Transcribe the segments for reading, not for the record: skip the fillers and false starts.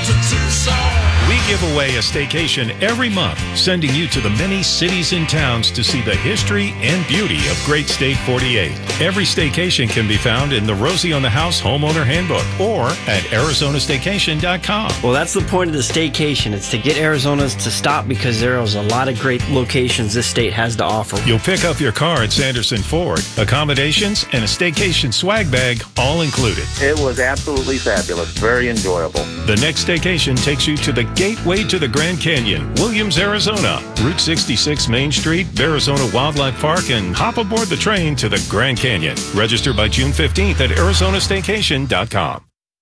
to Tucson. We give away a staycation every month, sending you to the many cities and towns to see the history and beauty of Great State 48. Every staycation can be found in the Rosie on the House Homeowner Handbook or at ArizonaStaycation.com. Well, that's the point of the staycation. It's to get Arizonans to stop because there is a lot of great locations this state has to offer. You'll pick up your car at Sanderson Ford, accommodations, and a staycation swag bag all included. It was absolutely fabulous. Very enjoyable. The next staycation takes you to the gateway to the Grand Canyon, Williams, Arizona. Route 66 Main Street, Arizona Wildlife Park, and hop aboard the train to the Grand Canyon. Register by June 15th at ArizonaStaycation.com.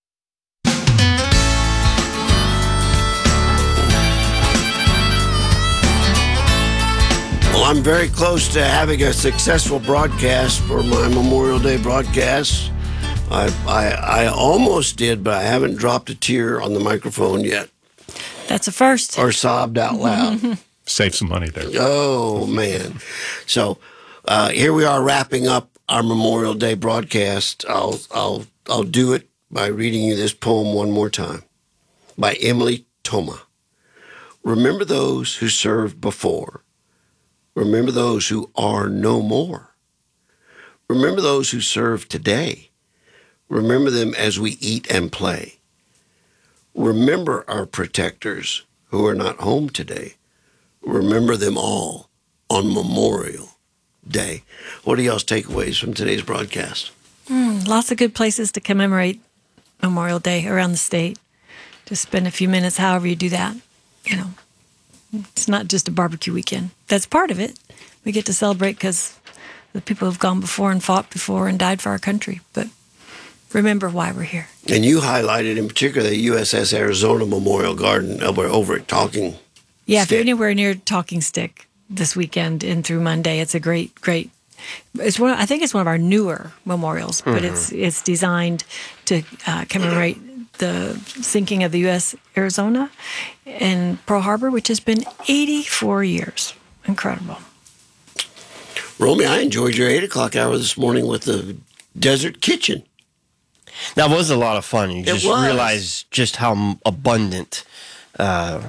Well, I'm very close to having a successful broadcast for my Memorial Day broadcast. I almost did, but I haven't dropped a tear on the microphone yet. That's a first. Or sobbed out loud. Save some money there. Oh, man. So here we are wrapping up our Memorial Day broadcast. I'll do it by reading you this poem one more time by Emily Thoma. Remember those who served before. Remember those who are no more. Remember those who serve today. Remember them as we eat and play. Remember our protectors who are not home today. Remember them all on Memorial Day. What are y'all's takeaways from today's broadcast? Lots of good places to commemorate Memorial Day around the state. Just spend a few minutes, however you do that. You know, it's not just a barbecue weekend. That's part of it. We get to celebrate because the people who've gone before and fought before and died for our country. But remember why we're here. And you highlighted in particular the USS Arizona Memorial Garden over at Talking Yeah, if Stick. you're anywhere near Talking Stick this weekend and through Monday, it's a great. It's one. I think it's one of our newer memorials, but it's designed to commemorate the sinking of the U.S. Arizona in Pearl Harbor, which has been 84 years. Incredible. Romy, I enjoyed your 8 o'clock hour this morning with the Desert Kitchen. That was a lot of fun. You just was. realize just how abundant the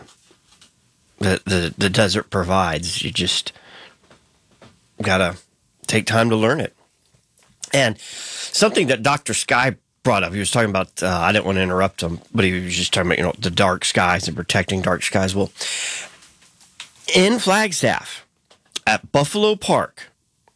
desert provides. You just gotta take time to learn it. And something that Dr. Sky brought up, he was talking about, I didn't want to interrupt him, but he was just talking about, the dark skies and protecting dark skies. Well, in Flagstaff at Buffalo Park,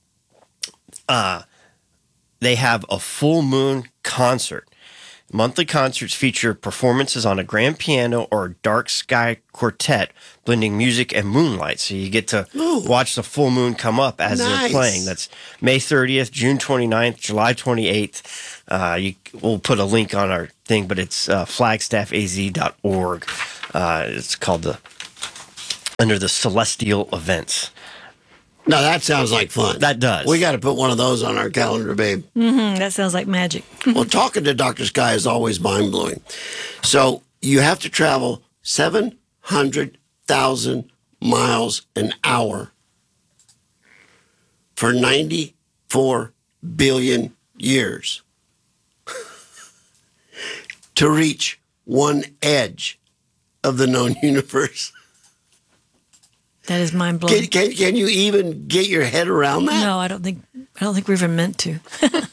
they have a full moon concert. Monthly concerts feature performances on a grand piano or a dark sky quartet, blending music and moonlight. So you get to watch the full moon come up as they're playing. That's May 30th, June 29th, July 28th. We'll put a link on our thing, but it's flagstaffaz.org. It's called under the Celestial Events. Now, that sounds like fun. That does. We got to put one of those on our calendar, babe. That sounds like magic. Well, talking to Dr. Sky is always mind-blowing. So you have to travel 700,000 miles an hour for 94 billion years to reach one edge of the known universe. That is mind-blowing. Can you even get your head around that? No, I don't think we're even meant to.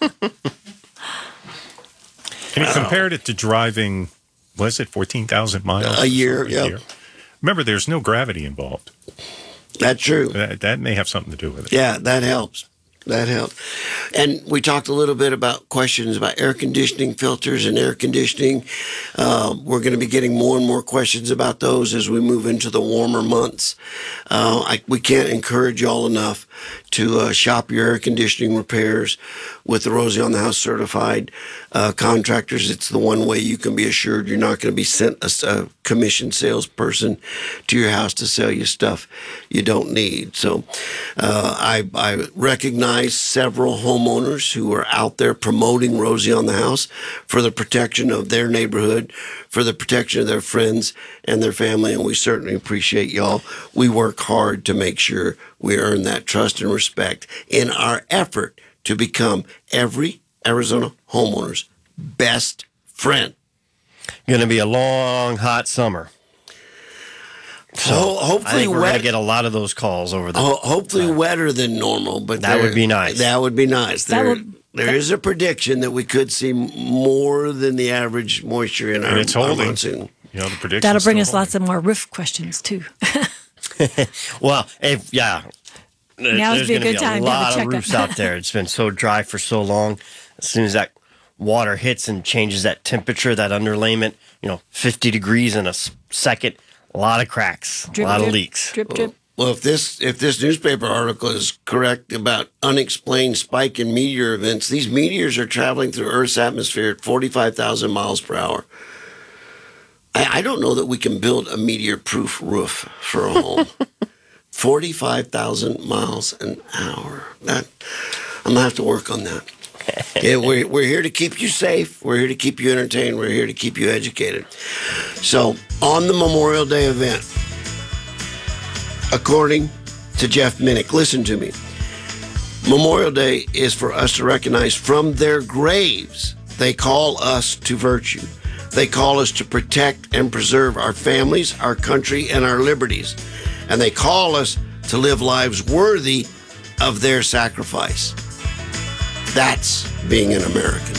And he compared it to driving, was it 14,000 miles? A year, yeah. Remember, there's no gravity involved. That's true. That may have something to do with it. Yeah, that helps. That helped. And we talked a little bit about questions about air conditioning filters and air conditioning. We're going to be getting more and more questions about those as we move into the warmer months. We can't encourage y'all enough to shop your air conditioning repairs with the Rosie on the House certified contractors. It's the one way you can be assured you're not going to be sent a commissioned salesperson to your house to sell you stuff you don't need. So I recognize several homeowners who are out there promoting Rosie on the House for the protection of their neighborhood, for the protection of their friends and their family, and we certainly appreciate y'all. We work hard to make sure we earn that trust and respect in our effort to become every Arizona homeowner's best friend. Going to be a long, hot summer. So hopefully I think we're wet. going to get a lot of those calls over the Hopefully wetter than normal, but That would be nice. That would be nice. That There is a prediction that we could see more than the average moisture in our it's holding. monsoon. You know, the prediction. That'll bring us lots of more roof questions too. Well, Now's there's be a going to good be time a to have a lot of checkup. roofs out there. It's been so dry for so long. As soon as that water hits and changes that temperature, that underlayment, 50 degrees in a second, a lot of cracks, Drip, a lot drip, of leaks. Drip, drip. Well, if this newspaper article is correct about unexplained spike in meteor events, these meteors are traveling through Earth's atmosphere at 45,000 miles per hour. I don't know that we can build a meteor-proof roof for a home. 45,000 miles an hour. I'm gonna have to work on that. Yeah, we're here to keep you safe. We're here to keep you entertained. We're here to keep you educated. So, on the Memorial Day event, according to Jeff Minnick, listen to me. Memorial Day is for us to recognize from their graves, they call us to virtue. They call us to protect and preserve our families, our country, and our liberties. And they call us to live lives worthy of their sacrifice. That's being an American.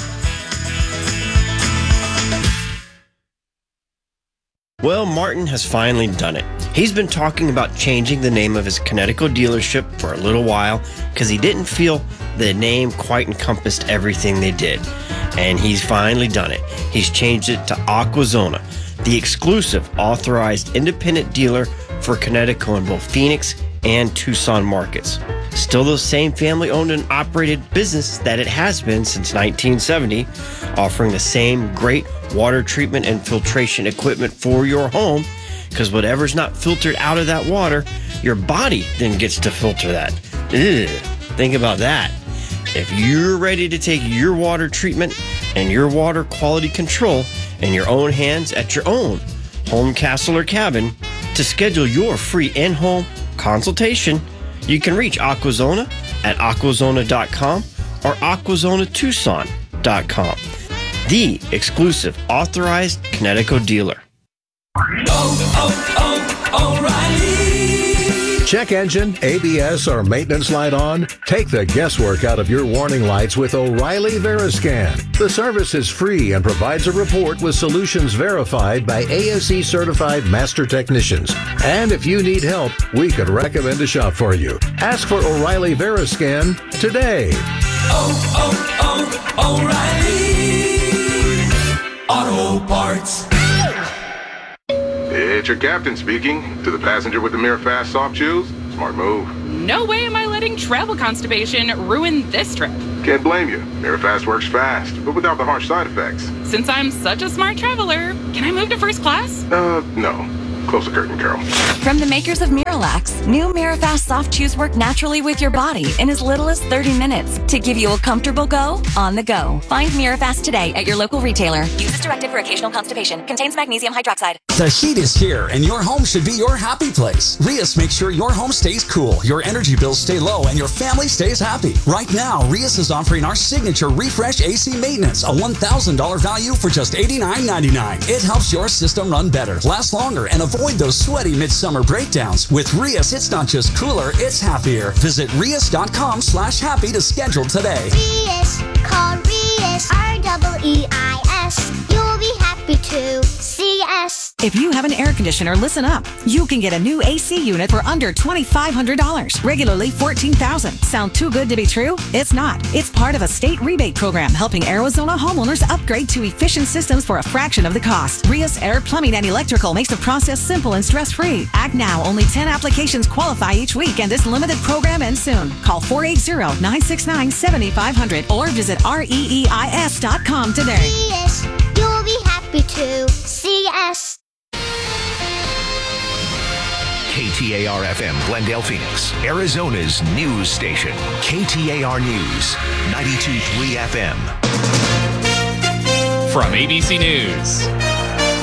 Well, Martin has finally done it. He's been talking about changing the name of his Connecticut dealership for a little while because he didn't feel the name quite encompassed everything they did. And he's finally done it. He's changed it to Aquazona, the exclusive authorized independent dealer for Connecticut in both Phoenix and Tucson markets. Still the same family-owned and operated business that it has been since 1970, offering the same great water treatment and filtration equipment for your home, because whatever's not filtered out of that water, your body then gets to filter that. Ugh, think about that. If you're ready to take your water treatment and your water quality control in your own hands at your own home, castle, or cabin, to schedule your free in-home consultation, you can reach Aquazona at aquazona.com or aquazonatucson.com, the exclusive authorized Connecticut dealer. O'Reilly. Check engine, ABS, or maintenance light on? Take the guesswork out of your warning lights with O'Reilly Veriscan. The service is free and provides a report with solutions verified by ASE certified master technicians. And if you need help, we could recommend a shop for you. Ask for O'Reilly Veriscan today. O'Reilly Auto Parts. It's your captain speaking. To the passenger with the Mirror Fast soft chews, smart move. No way am I letting travel constipation ruin this trip. Can't blame you. Mirror Fast works fast, but without the harsh side effects. Since I'm such a smart traveler, can I move to first class? No. Close the curtain, Carol. From the makers of Miralax, new Mirafast soft chews work naturally with your body in as little as 30 minutes to give you a comfortable go on the go. Find Mirafast today at your local retailer. Use as directed for occasional constipation. Contains magnesium hydroxide. The heat is here, and your home should be your happy place. Rias makes sure your home stays cool, your energy bills stay low, and your family stays happy. Right now, Rias is offering our signature Refresh AC Maintenance, a $1,000 value for just $89.99. It helps your system run better, last longer, and avoid those sweaty midsummer breakdowns. With Rias, it's not just cooler, it's happier. Visit Rias.com/happy to schedule today. Rias, call Rias, REEIS. You'll be happy to see us. If you have an air conditioner, listen up. You can get a new AC unit for under $2,500, regularly $14,000. Sound too good to be true? It's not. It's part of a state rebate program helping Arizona homeowners upgrade to efficient systems for a fraction of the cost. Rias Air Plumbing and Electrical makes the process simple and stress-free. Act now. Only 10 applications qualify each week, and this limited program ends soon. Call 480-969-7500 or visit REEIS.com today. Rias, you'll be happy to see us. KTAR-FM Glendale, Phoenix, Arizona's news station. KTAR News, 92.3 FM. From ABC News.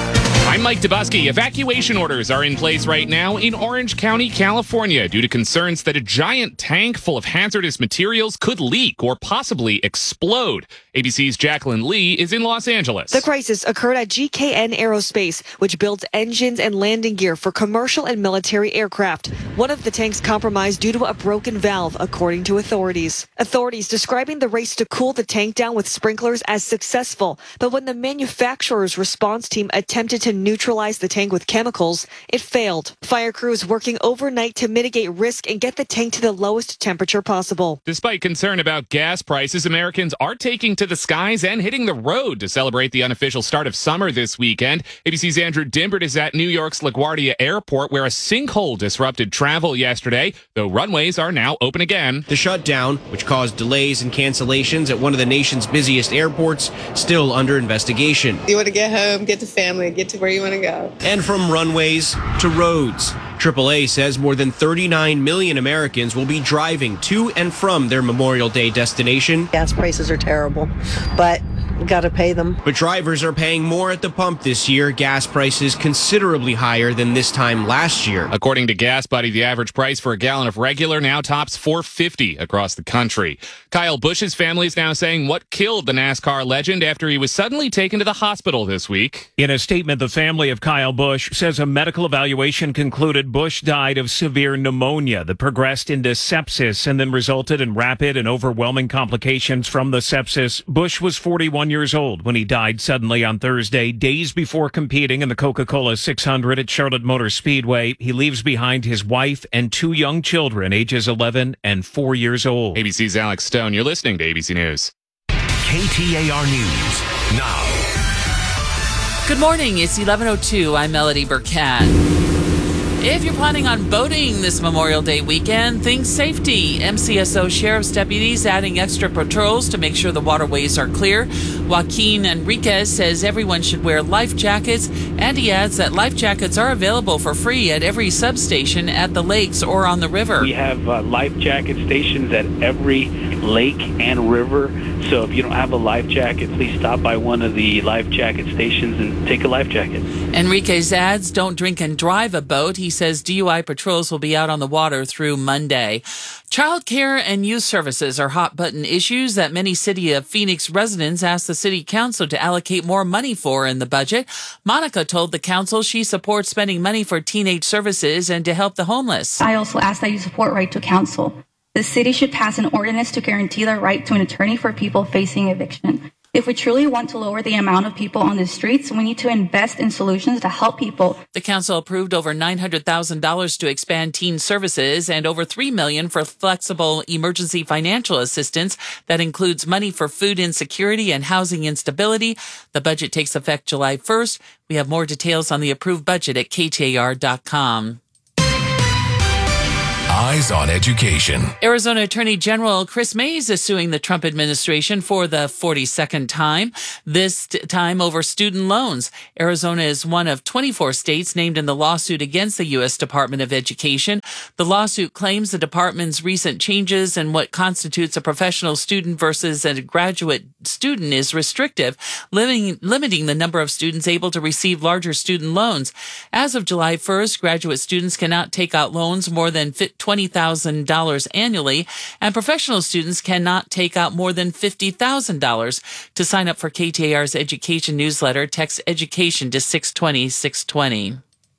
I'm Mike Dubusky. Evacuation orders are in place right now in Orange County, California, due to concerns that a giant tank full of hazardous materials could leak or possibly explode. ABC's Jacqueline Lee is in Los Angeles. The crisis occurred at GKN Aerospace, which builds engines and landing gear for commercial and military aircraft. One of the tanks compromised due to a broken valve, according to authorities. Authorities describing the race to cool the tank down with sprinklers as successful, but when the manufacturer's response team attempted to neutralize the tank with chemicals, it failed. Fire crews working overnight to mitigate risk and get the tank to the lowest temperature possible. Despite concern about gas prices, Americans are taking to the skies and hitting the road to celebrate the unofficial start of summer this weekend. ABC's Andrew Dimbert is at New York's LaGuardia Airport, where a sinkhole disrupted travel yesterday, though runways are now open again. The shutdown, which caused delays and cancellations at one of the nation's busiest airports, still under investigation. You want to get home, get to family, get to where you want to go. And from runways to roads. AAA says more than 39 million Americans will be driving to and from their Memorial Day destination. Gas prices are terrible, but we got to pay them. But drivers are paying more at the pump this year. Gas prices considerably higher than this time last year. According to Gas Buddy, the average price for a gallon of regular now tops $4.50 across the country. Kyle Busch's family is now saying what killed the NASCAR legend after he was suddenly taken to the hospital this week. In a statement, the family of Kyle Busch says a medical evaluation concluded Busch died of severe pneumonia that progressed into sepsis and then resulted in rapid and overwhelming complications from the sepsis. Busch was 41 years old when he died suddenly on Thursday, days before competing in the Coca-Cola 600 at Charlotte Motor Speedway. He leaves behind his wife and 2 young children, ages 11 and 4 years old. ABC's Alex Stone. You're listening to ABC News. KTAR News now. Good morning. It's 11:02. I'm Melody Burkett. If you're planning on boating this Memorial Day weekend, think safety. MCSO sheriff's deputies adding extra patrols to make sure the waterways are clear. Joaquin Enriquez says everyone should wear life jackets, and he adds that life jackets are available for free at every substation at the lakes or on the river. We have life jacket stations at every lake and river. So if you don't have a life jacket, please stop by one of the life jacket stations and take a life jacket. Enriquez adds, don't drink and drive a boat. He says DUI patrols will be out on the water through Monday. Child care and youth services are hot-button issues that many City of Phoenix residents asked the City Council to allocate more money for in the budget. Monica told the council she supports spending money for teenage services and to help the homeless. I also ask that you support Right to Counsel. The city should pass an ordinance to guarantee the right to an attorney for people facing eviction. If we truly want to lower the amount of people on the streets, we need to invest in solutions to help people. The council approved over $900,000 to expand teen services and over $3 million for flexible emergency financial assistance that includes money for food insecurity and housing instability. The budget takes effect July 1st. We have more details on the approved budget at KTAR.com. Eyes on Education. Arizona Attorney General Chris Mays is suing the Trump administration for the 42nd time, this time over student loans. Arizona is one of 24 states named in the lawsuit against the U.S. Department of Education. The lawsuit claims the department's recent changes in what constitutes a professional student versus a graduate student is restrictive, limiting the number of students able to receive larger student loans. As of July 1st, graduate students cannot take out loans more than $20,000 annually, and professional students cannot take out more than $50,000. To sign up for KTAR's education newsletter, text education to 620-620.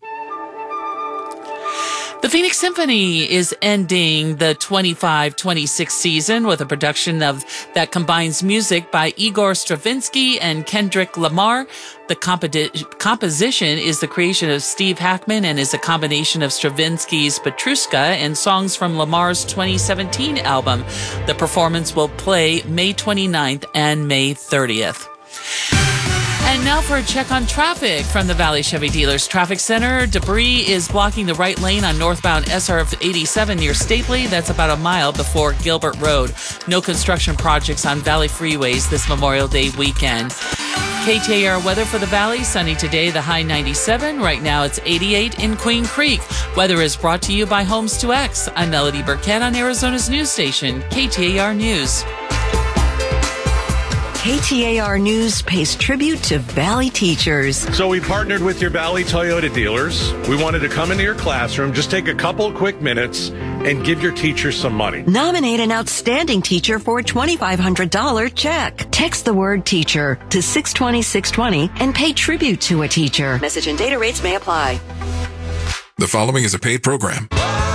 The Phoenix Symphony is ending the 25-26 season with a production that combines music by Igor Stravinsky and Kendrick Lamar. The composition is the creation of Steve Hackman and is a combination of Stravinsky's Petrushka and songs from Lamar's 2017 album. The performance will play May 29th and May 30th. And now for a check on traffic from the Valley Chevy Dealers Traffic Center. Debris is blocking the right lane on northbound SR 87 near Stapley. That's about a mile before Gilbert Road. No construction projects on Valley freeways this Memorial Day weekend. KTAR weather for the Valley. Sunny today, the high 97. Right now it's 88 in Queen Creek. Weather is brought to you by Homes 2X. I'm Melody Burkett on Arizona's news station, KTAR News. KTAR News pays tribute to Valley teachers. So we partnered with your Valley Toyota dealers. We wanted to come into your classroom, just take a couple quick minutes and give your teachers some money. Nominate an outstanding teacher for a $2,500 check. Text the word teacher to 620-620 and pay tribute to a teacher. Message and data rates may apply. The following is a paid program.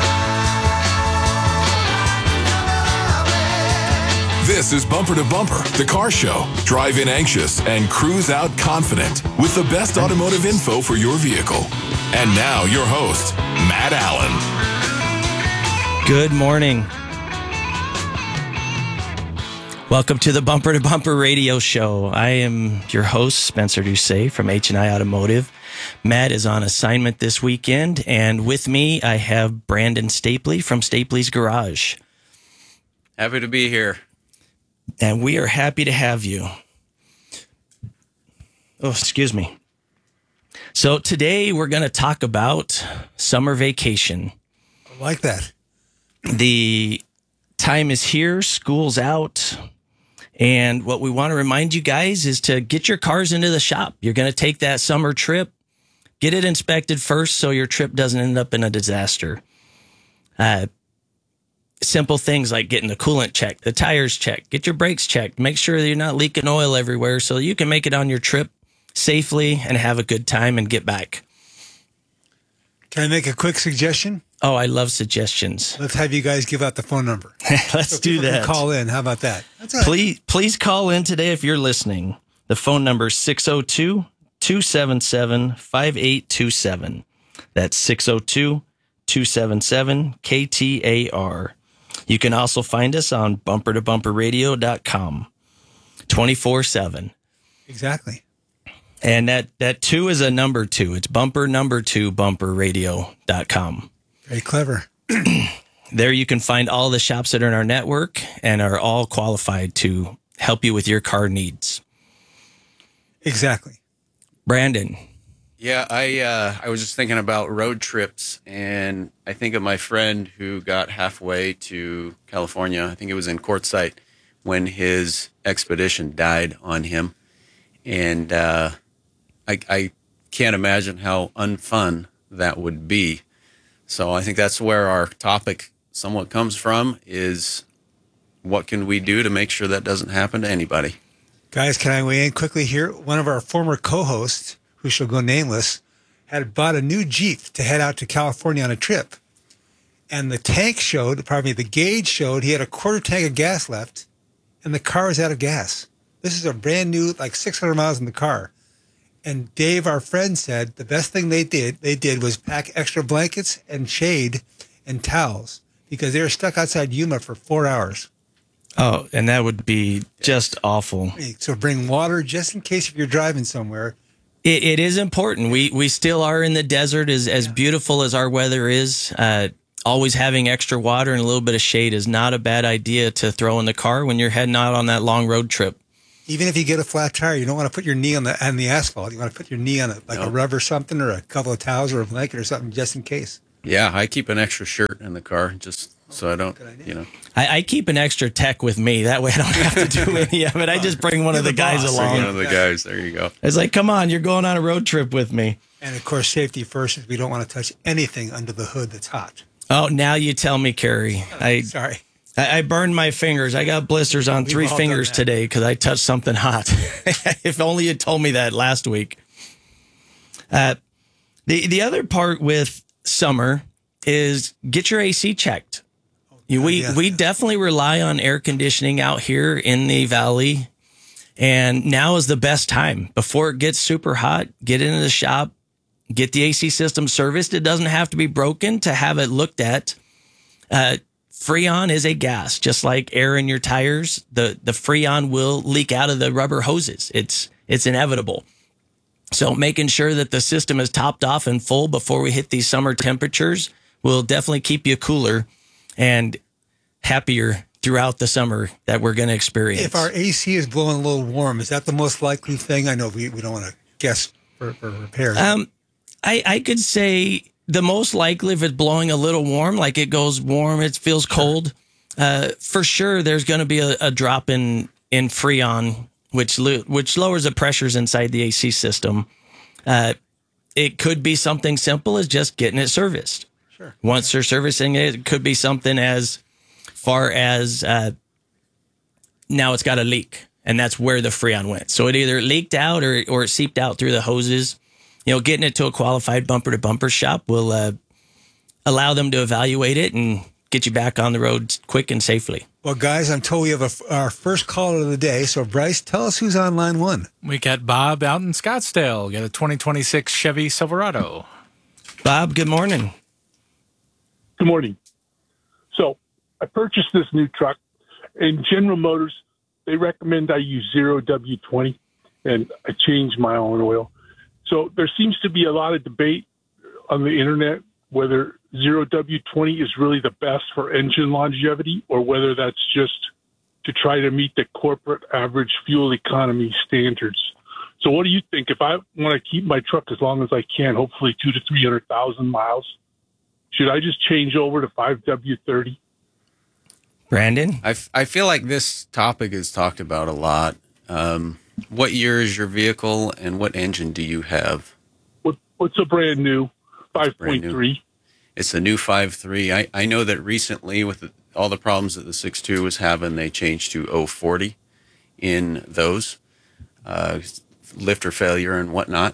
This is Bumper to Bumper, the car show. Drive in anxious and cruise out confident with the best automotive info for your vehicle. And now your host, Matt Allen. Good morning. Welcome to the Bumper to Bumper radio show. I am your host, Spencer Doucet from H&I Automotive. Matt is on assignment this weekend, and with me I have Brandon Stapley from Stapley's Garage. Happy to be here. And we are happy to have you. Oh, excuse me. So today we're going to talk about summer vacation. I like that. The time is here, school's out, and what we want to remind you guys is to get your cars into the shop. You're going to take that summer trip, get it inspected first so your trip doesn't end up in a disaster. Simple things like getting the coolant checked, the tires checked, get your brakes checked, make sure that you're not leaking oil everywhere so you can make it on your trip safely and have a good time and get back. Can I make a quick suggestion? Oh, I love suggestions. Let's have you guys give out the phone number. Let's do that. Call in. How about that? Please call in today if you're listening. The phone number is 602-277-5827. That's 602-277-KTAR. You can also find us on bumpertobumperradio.com 24/7. Exactly. And that 2 is a number 2. It's bumperradio.com. Very clever. There you can find all the shops that are in our network and are all qualified to help you with your car needs. Exactly. Brandon. Yeah, I was just thinking about road trips, and I think of my friend who got halfway to California. I think it was in Quartzsite when his expedition died on him. And I can't imagine how unfun that would be. So I think that's where our topic somewhat comes from, is what can we do to make sure that doesn't happen to anybody? Guys, can I weigh in quickly here? One of our former co-hosts, who shall go nameless, had bought a new Jeep to head out to California on a trip. And the gauge showed he had a quarter tank of gas left, and the car is out of gas. This is a brand new, like 600 miles in the car. And Dave, our friend, said the best thing they did was pack extra blankets and shade and towels because they were stuck outside Yuma for 4 hours. Oh, and that would be just awful. So bring water just in case if you're driving somewhere. It is important. We still are in the desert, as beautiful as our weather is. Always having extra water and a little bit of shade is not a bad idea to throw in the car when you're heading out on that long road trip. Even if you get a flat tire, you don't want to put your knee on the asphalt. You want to put your knee on a rubber something or a couple of towels or a blanket or something just in case. Yeah, I keep an extra shirt in the car just so I don't, I keep an extra tech with me. That way I don't have to do any of it. I just bring one of the guys along. One of the guys. There you go. It's like, come on, you're going on a road trip with me. And, of course, safety first is we don't want to touch anything under the hood that's hot. Oh, now you tell me, Carrie. Sorry. I burned my fingers. I got blisters on 3 fingers today because I touched something hot. If only you told me that last week. The other part with summer is get your AC checked. We definitely rely on air conditioning out here in the valley, and now is the best time. Before it gets super hot, get into the shop, get the AC system serviced. It doesn't have to be broken to have it looked at. Freon is a gas, just like air in your tires. The Freon will leak out of the rubber hoses. It's inevitable. So making sure that the system is topped off and full before we hit these summer temperatures will definitely keep you cooler and happier throughout the summer that we're going to experience. If our AC is blowing a little warm, is that the most likely thing? I know we don't want to guess for repairs. I could say the most likely, if it's blowing a little warm, like it goes warm, it feels cold, for sure there's going to be a drop in Freon which lowers the pressures inside the AC system. It could be something simple as just getting it serviced. Sure. Once they're servicing it, it could be something as far as now it's got a leak, and that's where the Freon went. So it either leaked out or it seeped out through the hoses. Getting it to a qualified bumper-to-bumper shop will allow them to evaluate it and get you back on the road quick and safely. Well, guys, I'm told we have our first caller of the day. So, Bryce, tell us who's on line one. We got Bob out in Scottsdale. We got a 2026 Chevy Silverado. Bob, good morning. Good morning. So, I purchased this new truck, and General Motors, they recommend I use 0W20, and I changed my own oil. So, there seems to be a lot of debate on the internet whether 0W20 is really the best for engine longevity or whether that's just to try to meet the corporate average fuel economy standards. So what do you think? If I want to keep my truck as long as I can, hopefully 200,000 to 300,000 miles, should I just change over to 5W30? Brandon? I feel like this topic is talked about a lot. What year is your vehicle and what engine do you have? What's a brand new? 5.3. It's a new 5.3. I know that recently with all the problems that the 6.2 was having, they changed to 040 in those, lifter failure and whatnot.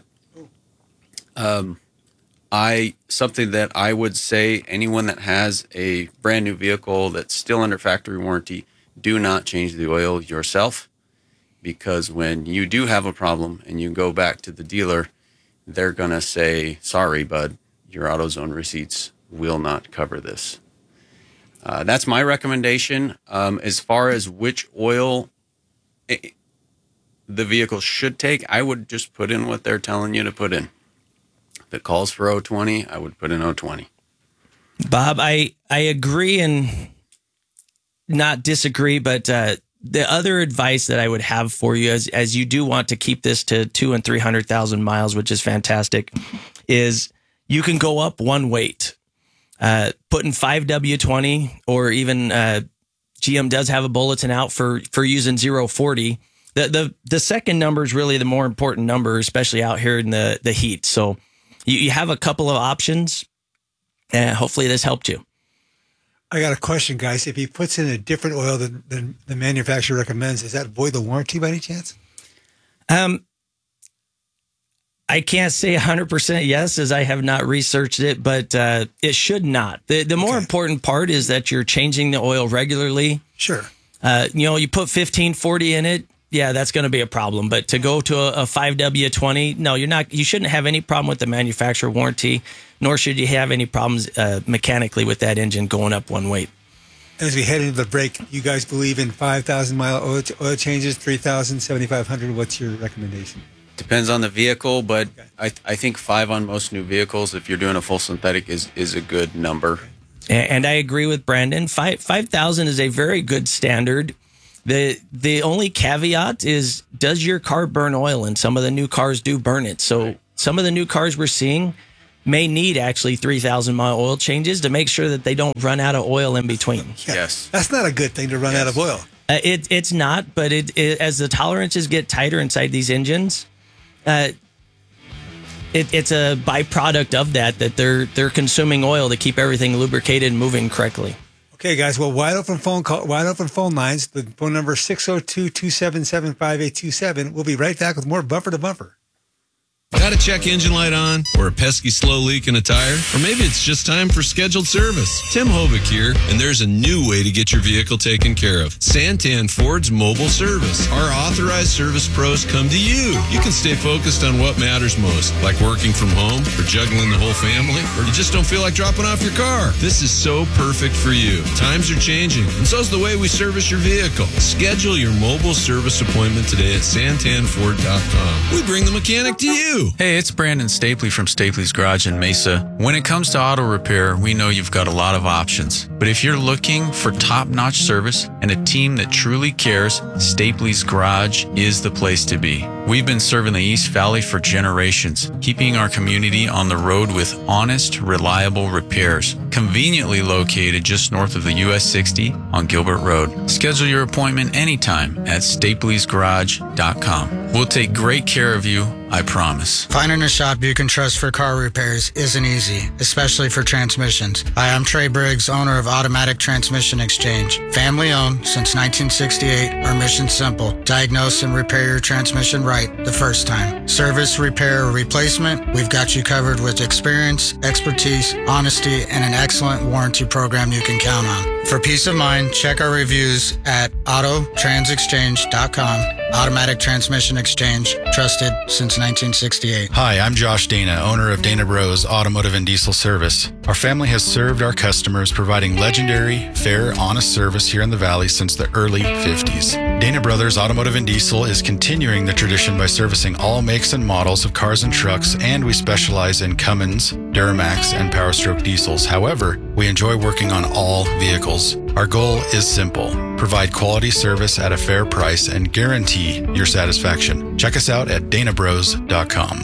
Something that I would say anyone that has a brand new vehicle that's still under factory warranty, do not change the oil yourself, because when you do have a problem and you go back to the dealer, they're going to say, sorry, bud, your AutoZone receipts will not cover this. That's my recommendation. As far as which oil the vehicle should take, I would just put in what they're telling you to put in. If it calls for 020, I would put in 020. Bob, I agree and not disagree, but the other advice that I would have for you, as you do want to keep this to 200,000 and 300,000 miles, which is fantastic, is you can go up one weight. Putting 5W20, or even GM does have a bulletin out for using 040. The second number is really the more important number, especially out here in the heat. So you have a couple of options, and hopefully this helped you. I got a question, guys. If he puts in a different oil than the manufacturer recommends, does that void the warranty by any chance? I can't say 100% yes, as I have not researched it, but it should not. The more important part is that you're changing the oil regularly. Sure. You put 1540 in it, yeah, that's going to be a problem. But to go to a 5W20, no, you're not. You shouldn't have any problem with the manufacturer warranty, nor should you have any problems mechanically with that engine going up one weight. As we head into the break, you guys believe in 5,000-mile oil changes, 3,000, 7,500. What's your recommendation? Depends on the vehicle, but I think 5 on most new vehicles, if you're doing a full synthetic, is a good number. And I agree with Brandon. 5,000 is a very good standard. The only caveat is, does your car burn oil? And some of the new cars do burn it. So some of the new cars we're seeing may need actually 3,000-mile oil changes to make sure that they don't run out of oil in between. Yes. That's not a good thing to run out of oil. It's not, but it as the tolerances get tighter inside these engines, it's a byproduct of that they're consuming oil to keep everything lubricated and moving correctly. Okay, guys. Well, wide open phone lines. The phone number is 602-277-5827. We'll be right back with more Bumper to Bumper. Got a check engine light on, or a pesky slow leak in a tire? Or maybe it's just time for scheduled service. Tim Hovick here, and there's a new way to get your vehicle taken care of. Santan Ford's mobile service. Our authorized service pros come to you. You can stay focused on what matters most, like working from home, or juggling the whole family, or you just don't feel like dropping off your car. This is so perfect for you. Times are changing, and so's the way we service your vehicle. Schedule your mobile service appointment today at santanford.com. We bring the mechanic to you. Hey, it's Brandon Stapley from Stapley's Garage in Mesa. When it comes to auto repair, we know you've got a lot of options. But if you're looking for top-notch service and a team that truly cares, Stapley's Garage is the place to be. We've been serving the East Valley for generations, keeping our community on the road with honest, reliable repairs. Conveniently located just north of the US 60 on Gilbert Road. Schedule your appointment anytime at stapleysgarage.com. We'll take great care of you, I promise. Finding a shop you can trust for car repairs isn't easy, especially for transmissions. Hi, I'm Trey Briggs, owner of Automatic Transmission Exchange. Family owned since 1968, our mission's simple. Diagnose and repair your transmission right the first time. Service, repair, or replacement, we've got you covered with experience, expertise, honesty, and an excellent warranty program you can count on. For peace of mind, check our reviews at autotransexchange.com. Automatic Transmission Exchange, trusted since 1968. Hi, I'm Josh Dana, owner of Dana Bros Automotive and Diesel Service. Our family has served our customers, providing legendary, fair, honest service here in the Valley since the early 50s. Dana Brothers Automotive and Diesel is continuing the tradition by servicing all makes and models of cars and trucks, and we specialize in Cummins, Duramax, and Power Stroke diesels. However, we enjoy working on all vehicles. Our goal is simple: provide quality service at a fair price and guarantee your satisfaction. Check us out at danabros.com.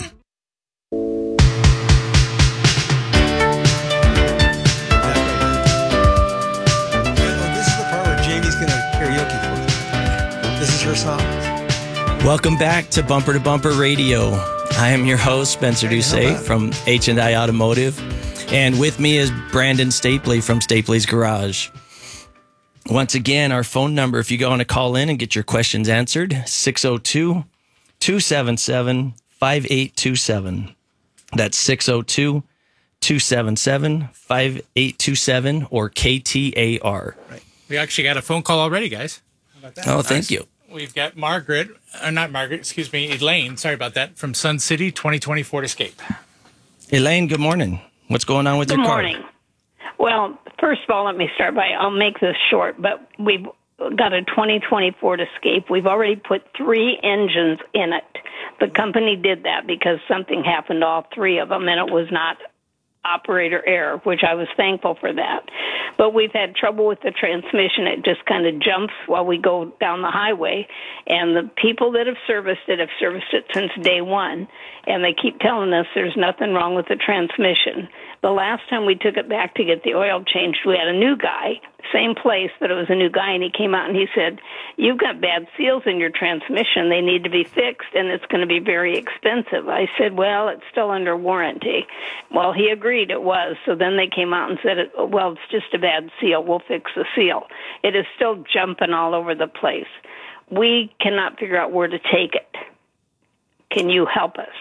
This is the part where Jamie's going to karaoke for you. This is her song. Welcome back to Bumper Radio. I am your host, Spencer Doucet from H&I Automotive. And with me is Brandon Stapley from Stapley's Garage. Once again, our phone number, if you want to call in and get your questions answered, 602-277-5827. That's 602-277-5827 or KTAR. Right. We actually got a phone call already, guys. How about that? Oh, thank you. We've got Elaine, sorry about that, from Sun City 2020 Ford Escape. Elaine, good morning. What's going on with your car? Good morning. Well, first of all, let me start by, I'll make this short, but we've got a 2020 Ford Escape. We've already put 3 engines in it. The company did that because something happened to all 3 of them, and it was not operator error, which I was thankful for that. But we've had trouble with the transmission. It just kind of jumps while we go down the highway. And the people that have serviced it since day one. And they keep telling us there's nothing wrong with the transmission. The last time we took it back to get the oil changed, we had a new guy, same place, but it was a new guy, and he came out and he said, "You've got bad seals in your transmission. They need to be fixed, and it's going to be very expensive." I said, "Well, it's still under warranty." Well, he agreed it was. So then they came out and said, "Well, it's just a bad seal. We'll fix the seal." It is still jumping all over the place. We cannot figure out where to take it. Can you help us?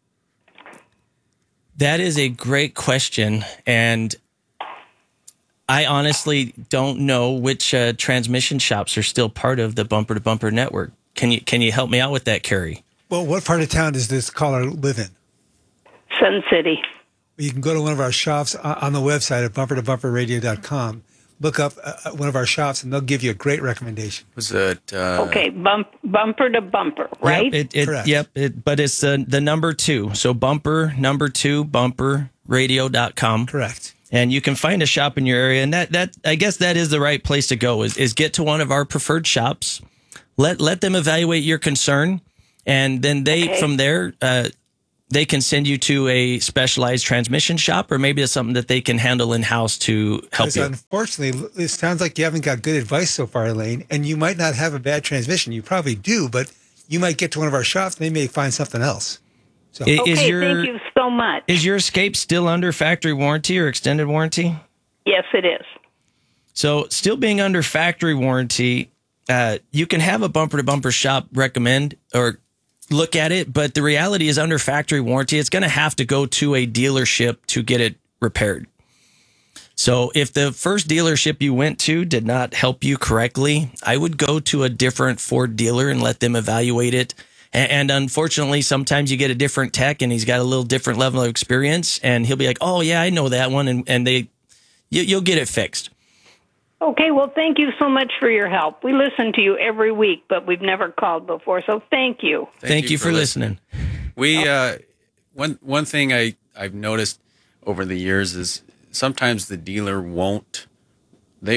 That is a great question, and I honestly don't know which transmission shops are still part of the Bumper to Bumper network. Can you help me out with that, Carrie? Well, what part of town does this caller live in? Sun City. You can go to one of our shops on the website at bumpertobumperradio.com. Look up one of our shops, and they'll give you a great recommendation. Was it? Okay, Bumper to Bumper, right? Yep, but it's the number 2. So bumper, number 2, bumperradio.com. Correct. And you can find a shop in your area. And that I guess that is the right place to go is get to one of our preferred shops. Let them evaluate your concern. And then from there, they can send you to a specialized transmission shop, or maybe it's something that they can handle in-house to help you. Unfortunately, it sounds like you haven't got good advice so far, Elaine, and you might not have a bad transmission. You probably do, but you might get to one of our shops, and they may find something else. So. Thank you so much. Is your Escape still under factory warranty or extended warranty? Yes, it is. So still being under factory warranty, you can have a bumper-to-bumper shop recommend or look at it, but the reality is under factory warranty, it's going to have to go to a dealership to get it repaired. So if the first dealership you went to did not help you correctly, I would go to a different Ford dealer and let them evaluate it. And unfortunately, sometimes you get a different tech and he's got a little different level of experience and he'll be like, "Oh yeah, I know that one." And you'll get it fixed. Okay, well, thank you so much for your help. We listen to you every week, but we've never called before, so thank you. Thank you for listening. We one thing I've noticed over the years is sometimes the dealer won't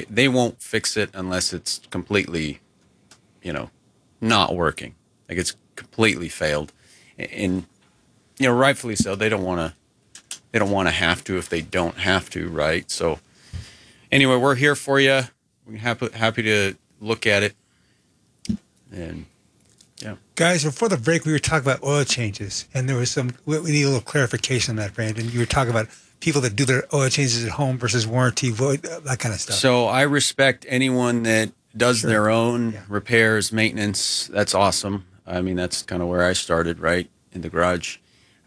fix it unless it's completely, not working. Like it's completely failed, and rightfully so. They don't want to have to if they don't have to, right? So anyway, we're here for you. We're happy to look at it. And yeah, guys, before the break, we were talking about oil changes, and there was we need a little clarification on that, Brandon. You were talking about people that do their oil changes at home versus warranty, void, that kind of stuff. So I respect anyone that does their own repairs, maintenance. That's awesome. I mean, that's kind of where I started, right, in the garage.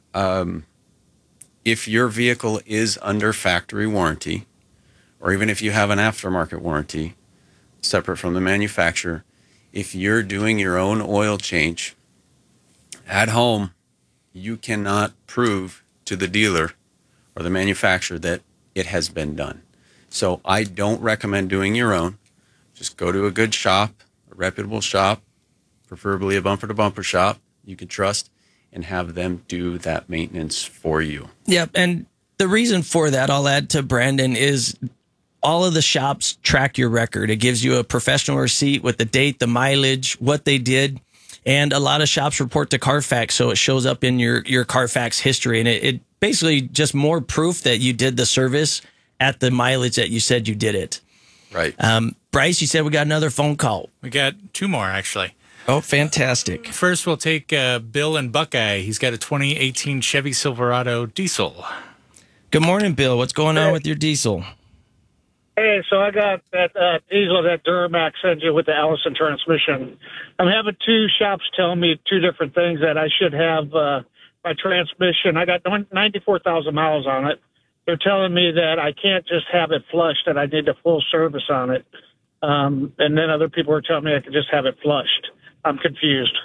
If your vehicle is under factory warranty, or even if you have an aftermarket warranty, separate from the manufacturer, if you're doing your own oil change at home, you cannot prove to the dealer or the manufacturer that it has been done. So I don't recommend doing your own. Just go to a good shop, a reputable shop, preferably a bumper-to-bumper shop you can trust, and have them do that maintenance for you. Yep, and the reason for that, I'll add to Brandon, is all of the shops track your record. It gives you a professional receipt with the date, the mileage, what they did, and a lot of shops report to Carfax, so it shows up in your Carfax history, and it basically just more proof that you did the service at the mileage that you said you did it. Right. Bryce, you said we got another phone call. We got two more, actually. Oh, fantastic. First, we'll take Bill in Buckeye. He's got a 2018 Chevy Silverado diesel. Good morning, Bill. What's going on with your diesel? Hey, so I got that diesel, that Duramax engine with the Allison transmission. I'm having two shops telling me two different things, that I should have my transmission. I got 94,000 miles on it. They're telling me that I can't just have it flushed, that I need a full service on it. And then other people are telling me I can just have it flushed. I'm confused.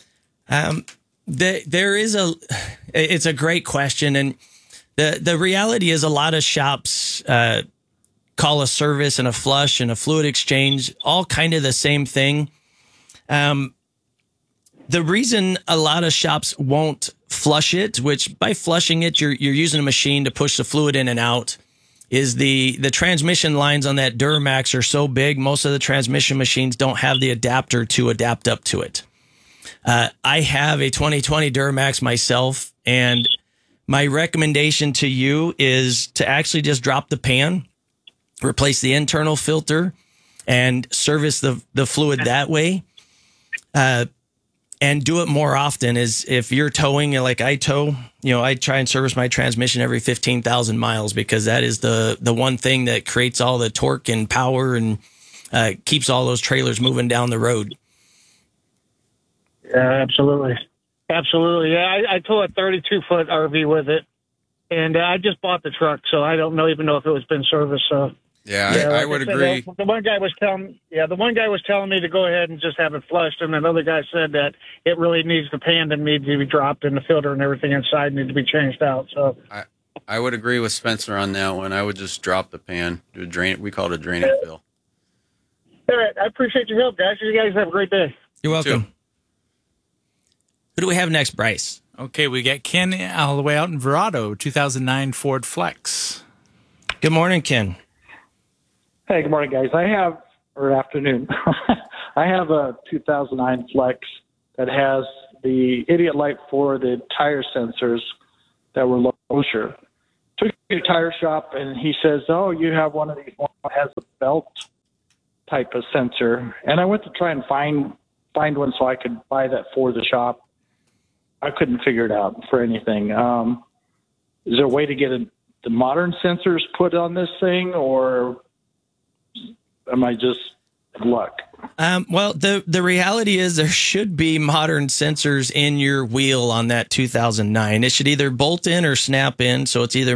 It's a great question. And the reality is a lot of shops call a service and a flush and a fluid exchange all kind of the same thing. The reason a lot of shops won't flush it, which by flushing it, you're using a machine to push the fluid in and out, is the transmission lines on that Duramax are so big, most of the transmission machines don't have the adapter to adapt up to it. I have a 2020 Duramax myself, and my recommendation to you is to actually just drop the pan, replace the internal filter, and service the fluid that way. And do it more often. Is if you're towing, like I tow, I try and service my transmission every 15,000 miles, because that is the one thing that creates all the torque and power and keeps all those trailers moving down the road. Yeah, absolutely. Absolutely. Yeah, I tow a 32-foot RV with it, and I just bought the truck, so I don't even know if it was been serviced. So I would agree. The one guy was telling me to go ahead and just have it flushed, and another guy said that it really needs the pan to need to be dropped, and the filter and everything inside need to be changed out. So I would agree with Spencer on that one. I would just drop the pan, do a drain. We call it a draining fill. All right, I appreciate your help, guys. You guys have a great day. You're welcome. Who do we have next, Bryce? Okay, we got Ken all the way out in Verrado, 2009 Ford Flex. Good morning, Ken. Hey, good morning, guys. Afternoon. I have a 2009 Flex that has the idiot light for the tire sensors that were low pressure. Took it to a tire shop, and he says, "Oh, you have one of these one that has a belt type of sensor." And I went to try and find one so I could buy that for the shop. I couldn't figure it out for anything. Is there a way to get the modern sensors put on this thing, or am I just luck? Well, the reality is there should be modern sensors in your wheel on that 2009. It should either bolt in or snap in, so it's either